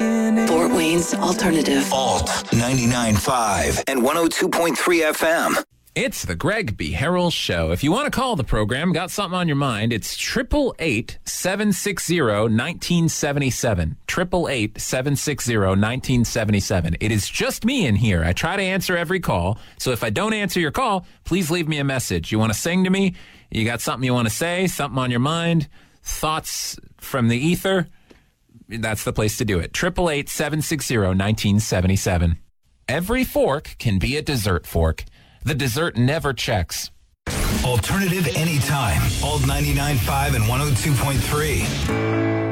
Fort Wayne's Alternative. Alt 99.5 and 102.3 FM. It's the Greg B. Harrell Show. If you want to call the program, got something on your mind, it's 888-760-1977. 888-760-1977. It is just me in here. I try to answer every call. So if I don't answer your call, please leave me a message. You want to sing to me? You got something you want to say? Something on your mind? Thoughts from the ether? That's the place to do it. 888-760-1977. Every fork can be a dessert fork. The dessert never checks. Alternative anytime. Alt 99.5 and 102.3.